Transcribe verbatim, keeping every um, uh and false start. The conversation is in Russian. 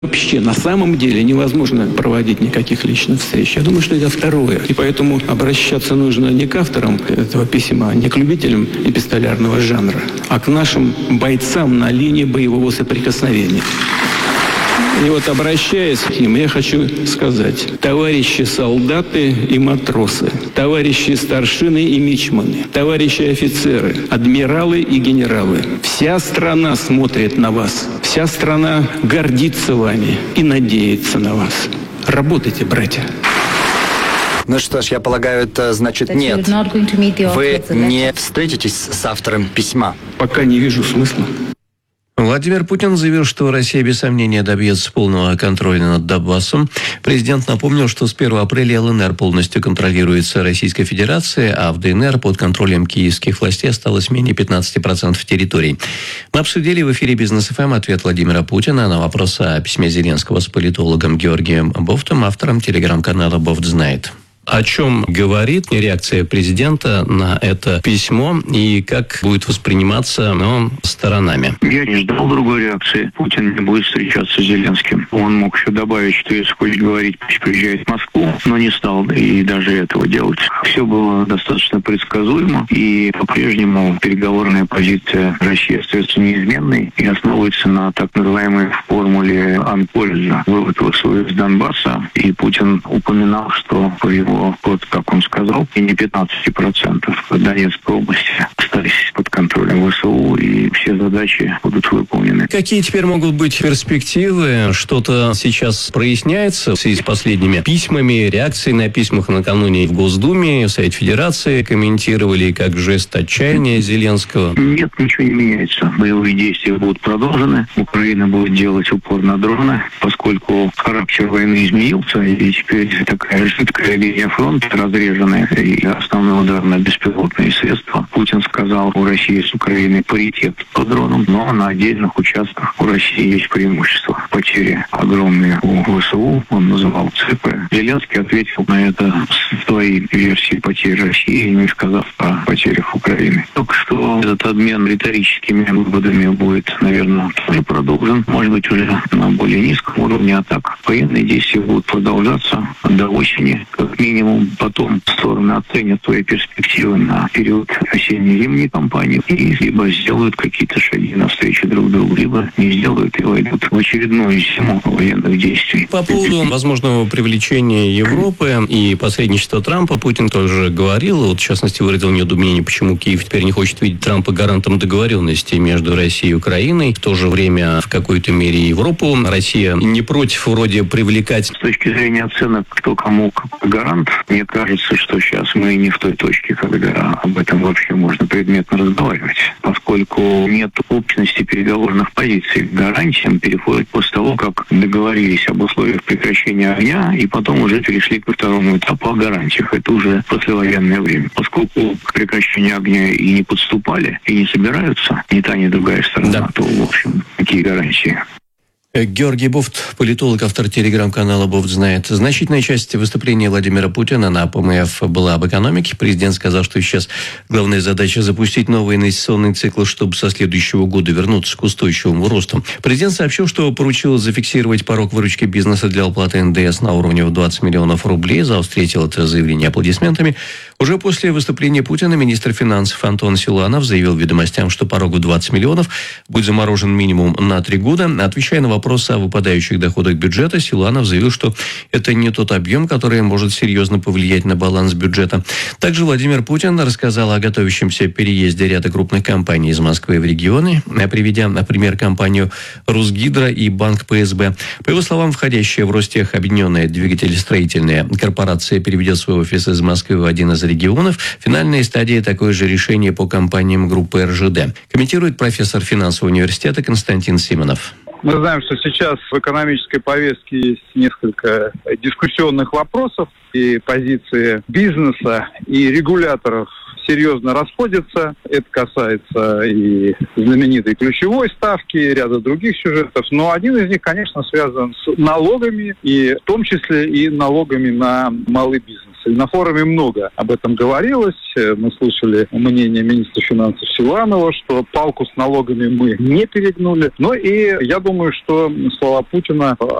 Вообще, на самом деле, невозможно проводить никаких личных встреч. Я думаю, что это второе. И поэтому обращаться нужно не к авторам этого письма, не к любителям эпистолярного жанра, а к нашим бойцам на линии боевого соприкосновения. И вот, обращаясь к ним, я хочу сказать: товарищи солдаты и матросы, товарищи старшины и мичманы, товарищи офицеры, адмиралы и генералы, вся страна смотрит на вас, вся страна гордится вами и надеется на вас. Работайте, братья. Ну что ж, я полагаю, это значит нет. Вы не встретитесь с автором письма? Пока не вижу смысла. Владимир Путин заявил, что Россия без сомнения добьется полного контроля над Донбассом. Президент напомнил, что с первого апреля ЛНР полностью контролируется Российской Федерацией, а в ДНР под контролем киевских властей осталось менее пятнадцати процентов территорий. Мы обсудили в эфире «Бизнес эф эм» ответ Владимира Путина на вопрос о письме Зеленского с политологом Георгием Бофтом, автором телеграм-канала «Бофт знает». О чем говорит реакция президента на это письмо и как будет восприниматься ну, сторонами? Я не ждал другой реакции. Путин не будет встречаться с Зеленским. Он мог еще добавить, что если хочет говорить, пусть приезжает в Москву, но не стал и даже этого делать. Все было достаточно предсказуемо, и по-прежнему переговорная позиция России остается неизменной и основывается на так называемой формуле Анколеджа. Вывод ВСУ из Донбасса, и Путин упоминал, что по его вот, как он сказал, и не пятнадцать процентов Донецкой области остались под контролем ВСУ, и все задачи будут выполнены. Какие теперь могут быть перспективы? Что-то сейчас проясняется в связи с последними письмами, реакцией на письмах накануне в Госдуме, в Совете Федерации комментировали как жест отчаяния Зеленского? Нет, ничего не меняется. Боевые действия будут продолжены. Украина будет делать упор на дроны, поскольку характер войны изменился, и теперь такая жидкая линия фронта разреженная, и основной удар на беспилотные средства. Путин сказал, у России с Украиной паритет по дронам, но на отдельных участках у России есть преимущество. Потери огромные у ВСУ, он называл цифры. Зеленский ответил на это своей версии потерь России, не сказав о потерях Украины. Только что этот обмен риторическими выводами будет, наверное, тоже продолжен. Может быть, уже на более низком уровне, а так военные действия будут продолжаться до осени, как минимум. Потом стороны оценят свои перспективы на период осенне-зимней кампании и либо сделают какие-то шаги навстречу друг другу, либо не сделают и войдут в очередную зиму военных действий. По поводу возможного привлечения Европы и посредничества Трампа Путин тоже говорил, вот в частности выразил недоумение, почему Киев теперь не хочет видеть Трампа гарантом договоренности между Россией и Украиной. В то же время в какой-то мере Европу Россия не против вроде привлекать. С точки зрения оценок, кто кому какой гарант, мне кажется, что сейчас мы не в той точке, когда об этом вообще можно предметно разговаривать, поскольку нет общности переговорных позиций. К гарантиям переходят после того, как договорились об условиях прекращения огня, и потом уже перешли ко второму этапу о гарантиях. Это уже послевоенное время. Поскольку к прекращению огня и не подступали, и не собираются ни та, ни другая сторона, да. То, в общем, какие гарантии? Георгий Бофт, политолог, автор телеграм-канала «Бофт знает». Значительная часть выступления Владимира Путина на ПМФ была об экономике. Президент сказал, что сейчас главная задача запустить новый инвестиционный цикл, чтобы со следующего года вернуться к устойчивому росту. Президент сообщил, что поручил зафиксировать порог выручки бизнеса для уплаты эн дэ эс на уровне в двадцать миллионов рублей. Зал встретил это заявление аплодисментами. Уже после выступления Путина министр финансов Антон Силуанов заявил «Ведомостям», что порог в двадцать миллионов будет заморожен минимум на три года. Отвечая на вопрос о выпадающих доходах бюджета, Силуанов заявил, что это не тот объем, который может серьезно повлиять на баланс бюджета. Также Владимир Путин рассказал о готовящемся переезде ряда крупных компаний из Москвы в регионы, приведя, например, компанию «Русгидро» и банк пэ эс бэ. По его словам, входящая в Ростех объединенная двигателестроительная корпорация переведет свой офис из Москвы в один из регионов. Финальная стадия такое же решение по компаниям группы эр жэ дэ. Комментирует профессор финансового университета Константин Симонов. Мы знаем, что сейчас в экономической повестке есть несколько дискуссионных вопросов, и позиции бизнеса и регуляторов серьезно расходятся. Это касается и знаменитой ключевой ставки, и ряда других сюжетов. Но один из них, конечно, связан с налогами, и в том числе и налогами на малый бизнес. И на форуме много об этом говорилось. Мы слышали мнение министра финансов Силуанова, что палку с налогами мы не перегнули. Но и я думаю, что слова Путина